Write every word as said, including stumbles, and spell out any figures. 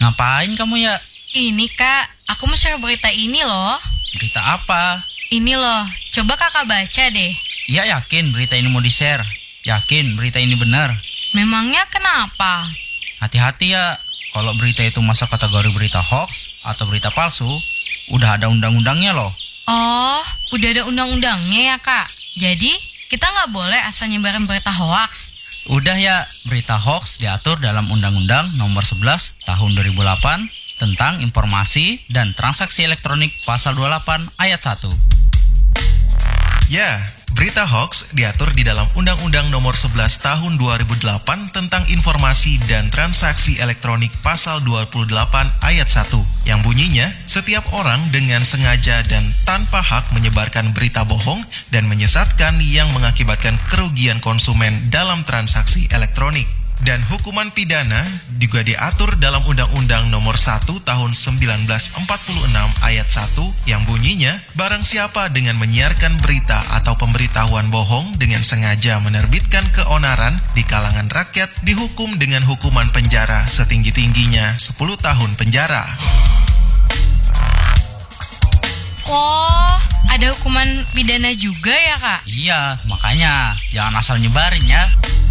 Ngapain kamu ya? Ini kak, aku mau share berita ini loh. Berita apa? Ini loh, coba kakak baca deh. Ya yakin berita ini mau di-share? Yakin berita ini benar? Memangnya kenapa? Hati-hati ya, kalau berita itu masuk kategori berita hoax atau berita palsu, udah ada undang-undangnya loh. Oh, udah ada undang-undangnya ya kak. Jadi, kita nggak boleh asal nyebarin berita hoax. Udah ya, berita hoax diatur dalam Undang-Undang Nomor sebelas Tahun dua ribu delapan tentang Informasi dan Transaksi Elektronik Pasal dua puluh delapan Ayat satu. Ya, berita hoax diatur di dalam Undang-Undang Nomor sebelas Tahun dua ribu delapan tentang Informasi dan Transaksi Elektronik Pasal dua puluh delapan Ayat satu, yang bunyinya, setiap orang dengan sengaja dan tanpa hak menyebarkan berita bohong dan menyesatkan yang mengakibatkan kerugian konsumen dalam transaksi elektronik. Dan hukuman pidana juga diatur dalam Undang-Undang Nomor satu Tahun sembilan belas empat puluh enam Ayat satu, yang bunyinya, barang siapa dengan menyiarkan berita atau pemberitahuan bohong dengan sengaja menerbitkan keonaran di kalangan rakyat dihukum dengan hukuman penjara setinggi-tingginya sepuluh tahun penjara. Oh, ada hukuman pidana juga ya kak? Iya, makanya jangan asal nyebarin ya.